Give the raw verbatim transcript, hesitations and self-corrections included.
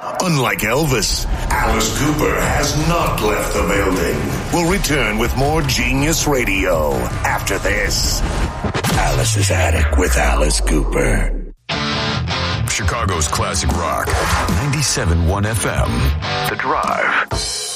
Unlike Elvis, Alice Cooper has not left the building. We'll return with more Genius Radio after this. Alice's Attic with Alice Cooper. Chicago's classic rock, ninety-seven point one F M. The Drive.